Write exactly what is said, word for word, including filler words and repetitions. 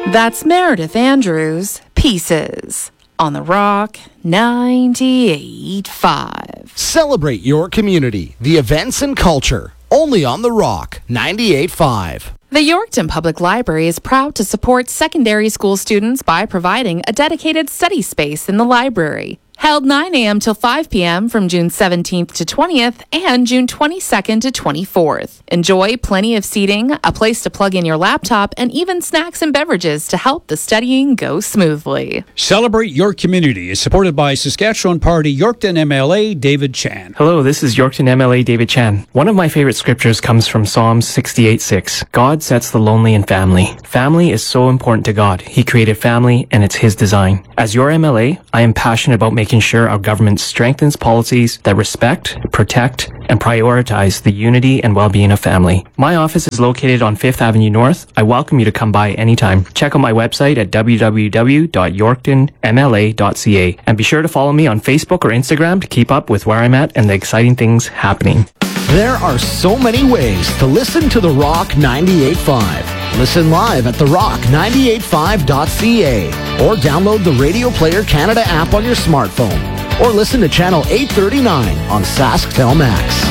That's Meredith Andrews, Pieces, on The Rock ninety-eight point five. Celebrate your community, the events and culture, only on The Rock ninety-eight point five. The Yorkton Public Library is proud to support secondary school students by providing a dedicated study space in the library. Held nine a.m. till five p.m. from June seventeenth to twentieth and June twenty-second to twenty-fourth. Enjoy plenty of seating, a place to plug in your laptop, and even snacks and beverages to help the studying go smoothly. Celebrate Your Community is supported by Saskatchewan Party Yorkton M L A David Chan. Hello, this is Yorkton M L A David Chan. One of my favorite scriptures comes from Psalms sixty-eight six. God sets the lonely in family. Family is so important to God. He created family and it's His design. As your M L A, I am passionate about making sure our government strengthens policies that respect, protect, and prioritize the unity and well-being of family. My office is located on Fifth Avenue North. I welcome you to come by anytime. Check out my website at w w w dot yorkton m l a dot c a and be sure to follow me on Facebook or Instagram to keep up with where I'm at and the exciting things happening. There are so many ways to listen to The Rock ninety-eight point five. Listen live at the rock ninety-eight point five dot c a or download the Radio Player Canada app on your smartphone or listen to Channel eight thirty-nine on SaskTel Max.